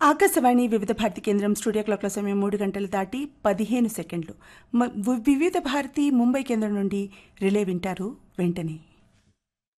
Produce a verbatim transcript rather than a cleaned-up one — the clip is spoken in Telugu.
ఆకాశవాణి వివిధ భారతి కేంద్రం స్టూడియో క్లాక్ల సమయం మూడు గంటలు దాటి పదిహేను సెకండ్లు. మ- వివిధ భారతి ముంబై కేంద్రం నుండి రిలే వింటారు వెంటనే.